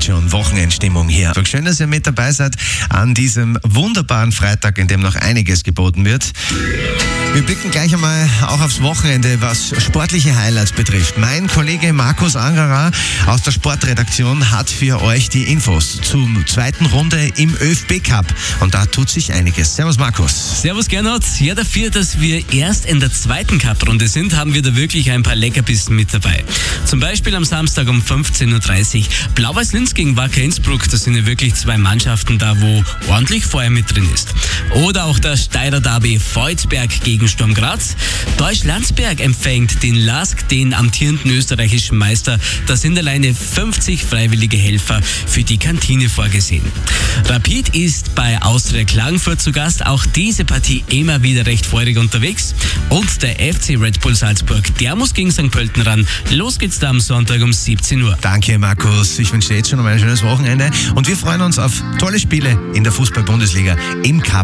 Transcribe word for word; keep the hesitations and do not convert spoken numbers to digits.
jetzt schon Wochenendstimmung hier. Schön, dass ihr mit dabei seid an diesem wunderbaren Freitag, in dem noch einiges geboten wird. Wir blicken gleich einmal auch aufs Wochenende, was sportliche Highlights betrifft. Mein Kollege Markus Angerer aus der Sportredaktion hat für euch die Infos zur zweiten Runde im ÖFB-Cup. Und da tut sich einiges. Servus Markus. Servus Gernot. Ja, dafür, dass wir erst in der zweiten Cup-Runde sind, haben wir da wirklich ein paar Leckerbissen mit dabei. Zum Beispiel am Samstag um fünfzehn Uhr dreißig Blau-Weiß-Linz gegen Wacker Innsbruck. Das sind ja wirklich zwei Mannschaften da, wo ordentlich Feuer mit drin ist. Oder auch das Steirer Derby Volzberg gegen Sturm Graz. Deutsch-Landsberg empfängt den L A S K, den amtierenden österreichischen Meister. Da sind alleine fünfzig freiwillige Helfer für die Kantine vorgesehen. Rapid ist bei Austria Klagenfurt zu Gast. Auch diese Partie immer wieder recht feurig unterwegs. Und der F C Red Bull Salzburg, der muss gegen Sankt Pölten ran. Los geht's da am Sonntag um siebzehn Uhr. Danke Markus. Ich wünsche dir jetzt schon noch ein schönes Wochenende. Und wir freuen uns auf tolle Spiele in der Fußball-Bundesliga im Cup.